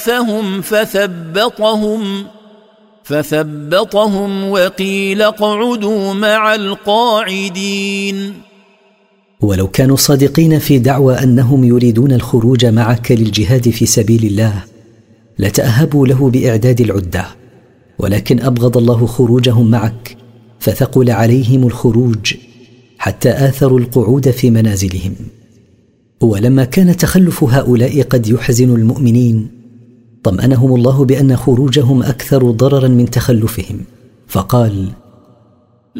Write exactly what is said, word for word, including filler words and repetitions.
فهم فثبطهم فثبطهم وقيل اقعدوا مع القاعدين. ولو كانوا صادقين في دعوى أنهم يريدون الخروج معك للجهاد في سبيل الله لتأهبوا له بإعداد العدة، ولكن أبغض الله خروجهم معك فثقل عليهم الخروج حتى آثروا القعود في منازلهم. ولما كان تخلف هؤلاء قد يحزن المؤمنين طمأنهم الله بأن خروجهم أكثر ضررا من تخلفهم، فقال: